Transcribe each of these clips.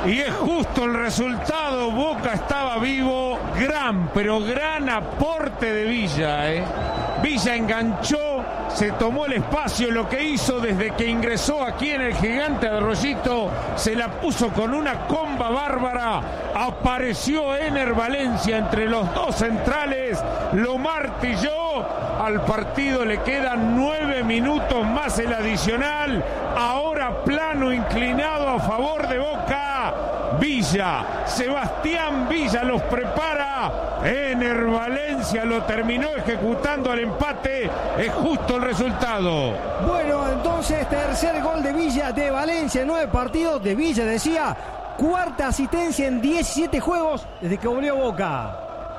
Y es justo el resultado. Boca estaba vivo. Pero gran aporte de Villa, Villa enganchó, se tomó el espacio. Lo que hizo desde que ingresó aquí en el Gigante Arroyito, se la puso con una comba bárbara. Apareció Ener Valencia entre los dos centrales, lo martilló. Al partido le quedan 9 minutos más el adicional. Ahora plano inclinado a favor de Boca. Villa, Sebastián Villa los prepara. Ener Valencia lo terminó ejecutando al empate. Es justo el resultado. Bueno, entonces tercer gol de Villa, de Valencia en 9 partidos. De Villa, decía, cuarta asistencia en 17 juegos desde que volvió Boca.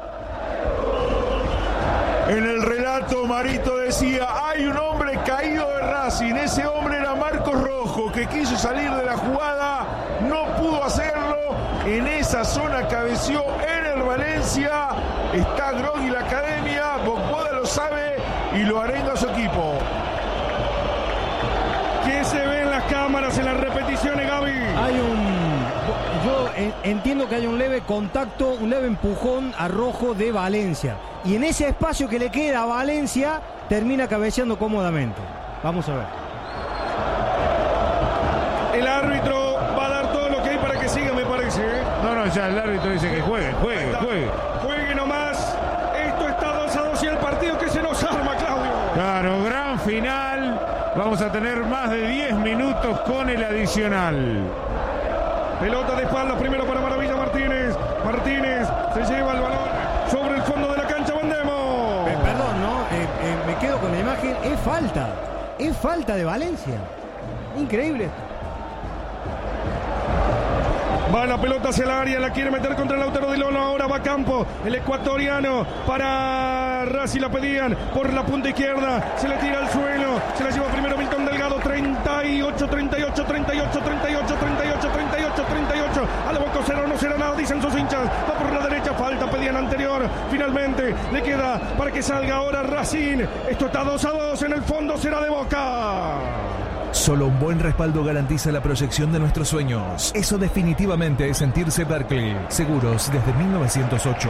En el relato, Marito decía, hay un hombre caído de Racing. Ese hombre era Marcos Rojo, que quiso salir de la jugada, no pudo hacerlo. En esa zona cabeció Ener Valencia. Está groggy la academia, Bocoda lo sabe y lo arenga a su equipo. ¿Qué se ve en las cámaras, en las repeticiones, Gaby? Yo entiendo que hay un leve contacto, un leve empujón a Rojo de Valencia. Y en ese espacio que le queda a Valencia, termina cabeceando cómodamente. Vamos a ver. El árbitro va a dar todo lo que hay para que siga, me parece. No, ya el árbitro dice que juegue. Juegue nomás. Esto está 2-2 y el partido que se nos arma, Claudio. Claro, gran final. Vamos a tener más de 10 minutos con el adicional. Pelota de espaldas, primero para Maravilla Martínez. Martínez se lleva el balón sobre el fondo de la cancha. Vandemo. Perdón, ¿no? Me quedo con la imagen. Es falta de Valencia. Increíble. Va la pelota hacia el área, la quiere meter contra el Lautaro Di Lolo. Ahora va Campo, el ecuatoriano. Para Racing la pedían por la punta izquierda. Se le tira al suelo. Se la lleva primero Milton Delgado. 38. A la Boca 0, no será nada, dicen sus hinchas. Va por la derecha, falta, pedían anterior. Finalmente le queda para que salga ahora Racing. Esto está 2-2, en el fondo será de Boca. Solo un buen respaldo garantiza la proyección de nuestros sueños. Eso definitivamente es sentirse Berkeley. Seguros desde 1908.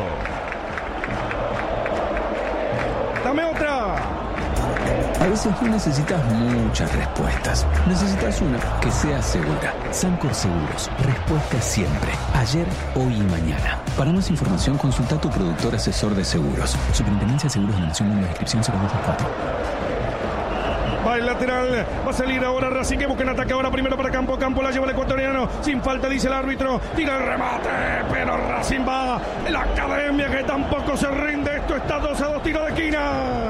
Dame otra. A veces no necesitas muchas respuestas. Necesitas una que sea segura. Sancor Seguros. Respuesta siempre. Ayer, hoy y mañana. Para más información, consulta a tu productor asesor de seguros. Superintendencia de Seguros de la Nación, número de inscripción 024. Va el lateral, va a salir ahora Racing, que busca en ataque ahora primero para Campo. Campo la lleva el ecuatoriano, sin falta dice el árbitro. Tira el remate, pero Racing va. La academia que tampoco se rinde. Esto está 2-2, tiro de esquina.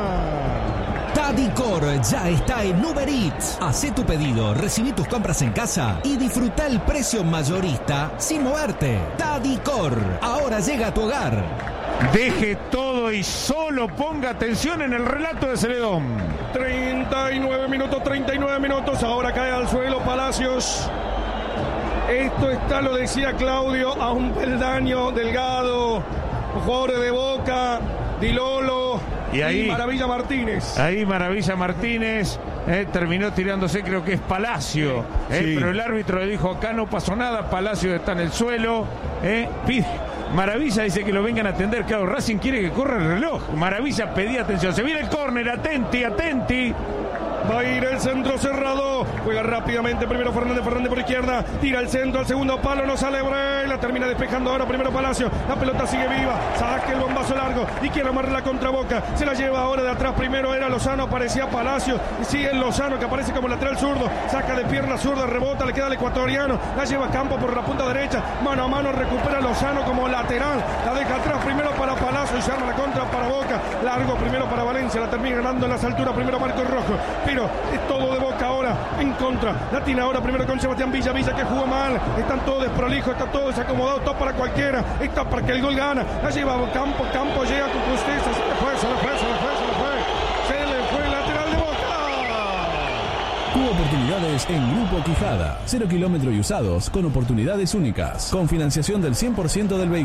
Tadicor ya está en Uber Eats. Hacé tu pedido, recibí tus compras en casa y disfruta el precio mayorista sin moverte. Tadicor, ahora llega a tu hogar. Deje todo y solo ponga atención en el relato de Celedón. 39 minutos. Ahora cae al suelo Palacios. Esto está, lo decía Claudio, a un peldaño Delgado. Jugadores de Boca, Di Lolo y Maravilla Martínez. Ahí Maravilla Martínez terminó tirándose, creo que es Palacio. Sí. Pero el árbitro le dijo, acá no pasó nada, Palacio está en el suelo. Pide. Maravilla dice que lo vengan a atender. Claro, Racing quiere que corra el reloj. Maravilla pedía atención. Se viene el córner, atenti. Va a ir el centro cerrado. Juega rápidamente. Primero Fernández por izquierda. Tira el centro al segundo palo. No sale Bray. La termina despejando ahora. Primero Palacio. La pelota sigue viva. Saca el bombazo largo. Y quiere amarrar la contra Boca. Se la lleva ahora de atrás. Primero era Lozano. Aparecía Palacio. Y sigue el Lozano que aparece como lateral zurdo. Saca de pierna zurda. Rebota. Le queda al ecuatoriano. La lleva a Campo por la punta derecha. Mano a mano. Recupera Lozano como lateral. La deja atrás. Primero para Palacio. Y se arma la contra para Boca. Largo primero para Valencia. La termina ganando en las alturas. Primero Marcos Rojo. Pero es todo de Boca ahora en contra. La tiene ahora primero con Sebastián Villa que jugó mal. Están todos desprolijos, está todo desacomodado, todo para cualquiera. Está para que el gol gana. La lleva Campo llega con justeza. Se le fue. Se le fue el lateral de Boca. Tuvo oportunidades en Grupo Quijada. 0 kilómetros y usados con oportunidades únicas. Con financiación del 100% del vehículo.